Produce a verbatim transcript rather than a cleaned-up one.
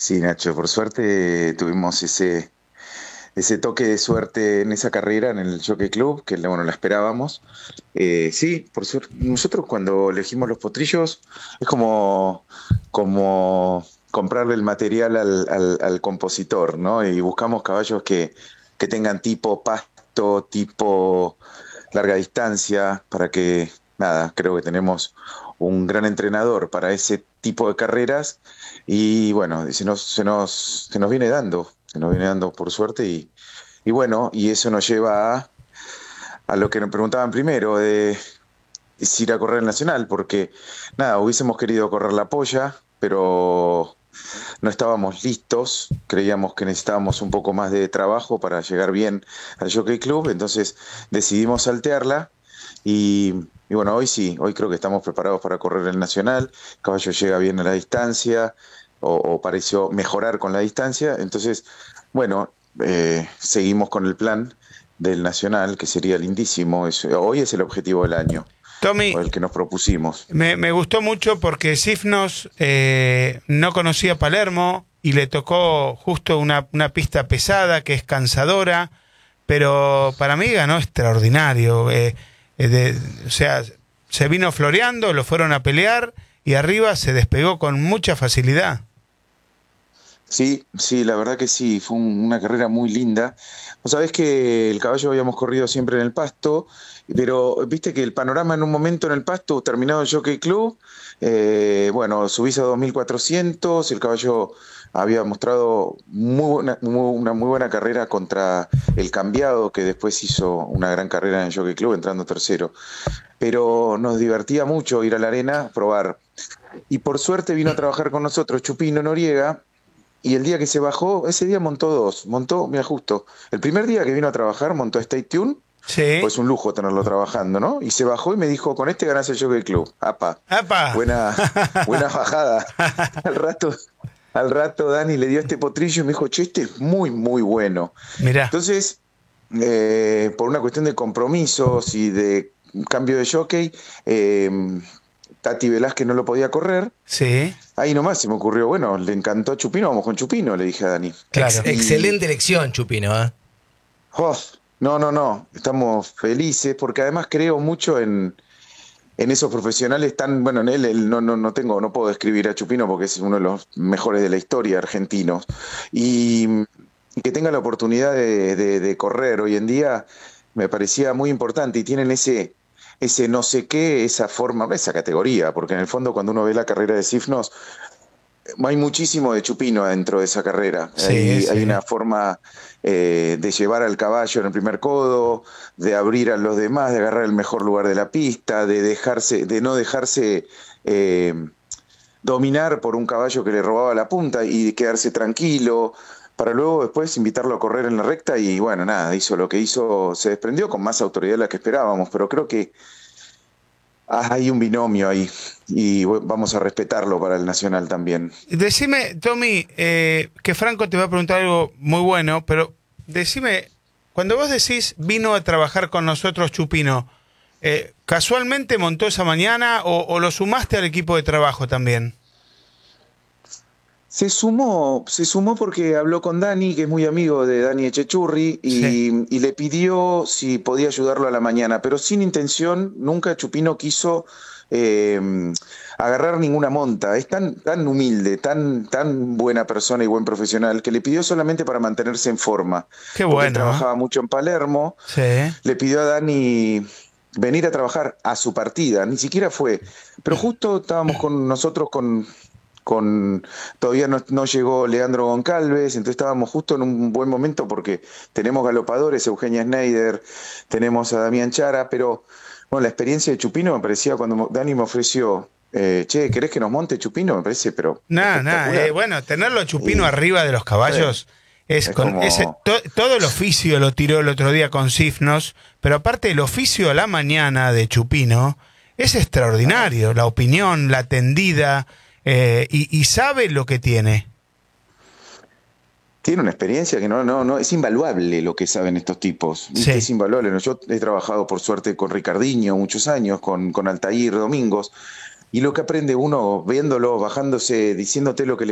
Sí, Nacho, por suerte tuvimos ese, ese toque de suerte en esa carrera en el Jockey Club, que bueno, la esperábamos. Eh, sí, por suerte, nosotros cuando elegimos los potrillos es como, como comprarle el material al, al- al compositor, ¿no? Y buscamos caballos que, que tengan tipo pasto, tipo larga distancia, para que, nada, creo que tenemos un gran entrenador para ese tipo de carreras y bueno, se nos, se nos, se nos viene dando, se nos viene dando por suerte y, y bueno, y eso nos lleva a, a lo que nos preguntaban primero, de si ir a correr el Nacional, porque nada, hubiésemos querido correr la polla, pero no estábamos listos, creíamos que necesitábamos un poco más de trabajo para llegar bien al Jockey Club, entonces decidimos saltearla y, y bueno, hoy sí, hoy creo que estamos preparados para correr el Nacional, el caballo llega bien a la distancia o, o pareció mejorar con la distancia, entonces, bueno, eh, seguimos con el plan del Nacional, que sería lindísimo, es- hoy es el objetivo del año, o Tommy, el que nos propusimos. me, me gustó mucho porque Sifnos eh, no conocía Palermo y le tocó justo una, una pista pesada que es cansadora, pero para mí ganó extraordinario. eh, eh, de- o sea, se vino floreando, lo fueron a pelear y arriba se despegó con mucha facilidad. Sí, sí, la verdad que sí, fue un- una carrera muy linda. Vos sabés que el caballo habíamos corrido siempre en el pasto, pero viste que el panorama en un momento en el pasto, terminado el Jockey Club, eh, bueno, subís a dos mil cuatrocientos, el caballo había mostrado muy buena- muy- una muy buena carrera contra el cambiado, que después hizo una gran carrera en el Jockey Club, entrando tercero. Pero nos divertía mucho ir a la arena, probar. Y por suerte vino a trabajar con nosotros Chupino Noriega, y el día que se bajó, ese día montó dos, montó, mira justo, el primer día que vino a trabajar montó Stay Tune, Sí. pues un lujo tenerlo trabajando, ¿no? Y se bajó y me dijo, con este ganás el Jockey Club. Apa, ¡Apa! buena, buena bajada. Al rato, al rato Dani le dio este potrillo y me dijo, che, este es muy, muy bueno. Mirá. Entonces, eh, por una cuestión de compromisos y de cambio de jockey, eh, Tati Velázquez no lo podía correr. Sí, Ahí nomás se me ocurrió, bueno, le encantó Chupino, vamos con Chupino, le dije a Dani. Ex- claro. Y, excelente elección, Chupino, ¿eh? oh, no, no, no, estamos felices porque además creo mucho en, en esos profesionales tan, bueno, en él, él no, no, no tengo, no puedo describir a Chupino porque es uno de los mejores de la historia argentinos. Y, y que tenga la oportunidad de, de, de correr hoy en día me parecía muy importante y tienen ese, ese no sé qué, esa forma, esa categoría, porque en el fondo cuando uno ve la carrera de Cifnos, hay muchísimo de Chupino dentro de esa carrera. Sí, Hay, hay sí. una forma eh, de llevar al caballo en el primer codo, de abrir a los demás, de agarrar el mejor lugar de la pista, de dejarse, de no dejarse eh, dominar por un caballo que le robaba la punta y de quedarse tranquilo, para luego después invitarlo a correr en la recta y bueno, nada, hizo lo que hizo, se desprendió con más autoridad de la que esperábamos, pero creo que ah, hay un binomio ahí y bueno, vamos a respetarlo para el Nacional también. Decime, Tommy, eh, que Franco te va a preguntar algo muy bueno, pero decime, cuando vos decís vino a trabajar con nosotros Chupino, eh, ¿casualmente montó esa mañana o, o lo sumaste al equipo de trabajo también? Se sumó, se sumó porque habló con Dani, que es muy amigo de Dani Echechurri, Sí. y, y le pidió si podía ayudarlo a la mañana, pero sin intención, nunca Chupino quiso eh, agarrar ninguna monta. Es tan, tan humilde, tan, tan buena persona y buen profesional, que le pidió solamente para mantenerse en forma, Qué porque él bueno, ¿eh? trabajaba mucho en Palermo, Sí, le pidió a Dani venir a trabajar a su partida, ni siquiera fue, pero justo estábamos con nosotros con con todavía no, no llegó Leandro Goncalves, entonces estábamos justo en un buen momento porque tenemos galopadores, Eugenia Schneider, tenemos a Damián Chara, pero bueno, la experiencia de Chupino me parecía cuando Dani me ofreció, eh, che, ¿querés que nos monte Chupino? Me parece, pero nada, nada. Eh, espectacular. bueno, tenerlo a Chupino Y arriba de los sí, caballos es es con ese como, to- todo el oficio lo tiró el otro día con Sifnos, pero aparte el oficio a la mañana de Chupino es claro. extraordinario, la opinión, la tendida, eh, y, y sabe lo que tiene. Tiene una experiencia que no, no, no, es invaluable lo que saben estos tipos, ¿viste? Es Sí. invaluable. ¿No? Yo he trabajado por suerte con Ricardinho muchos años, con, con Altair Domingos, y lo que aprende uno viéndolo, bajándose, diciéndote lo que le